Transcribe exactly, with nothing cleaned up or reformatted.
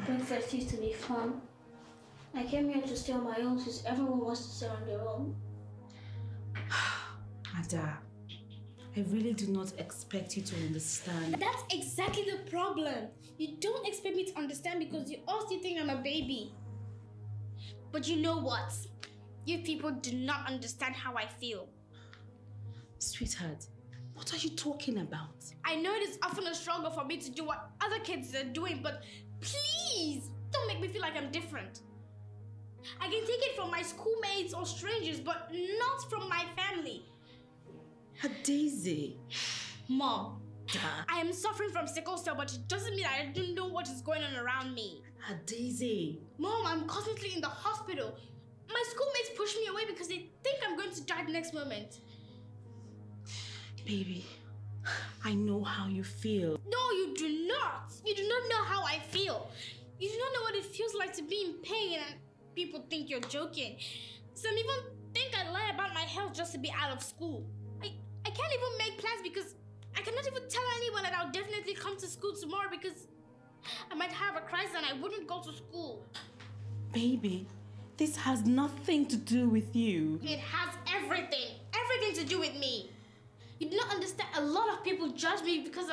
Breakfast used to be fun. I came here to stay on my own since everyone wants to stay on their own. Ada, I really do not expect you to understand. That's exactly the problem. You don't expect me to understand because you all still think I'm a baby. But you know what? You people do not understand how I feel. Sweetheart, what are you talking about? I know it is often a struggle for me to do what other kids are doing, but please don't make me feel like I'm different. I can take it from my schoolmates or strangers, but not from my family. Daisy. Mom, Da. I am suffering from sickle cell, but it doesn't mean I don't know what is going on around me. Daisy. Mom, I'm constantly in the hospital. My schoolmates push me away because they think I'm going to die the next moment. Baby, I know how you feel. No, you do not. You do not know how I feel. You do not know what it feels like to be in pain and people think you're joking. Some even think I lie about my health just to be out of school. I, I can't even make plans because I cannot even tell anyone that I'll definitely come to school tomorrow because I might have a crisis and I wouldn't go to school. Baby, this has nothing to do with you. It has everything, everything to do with me. You do not understand. A lot of people judge me because of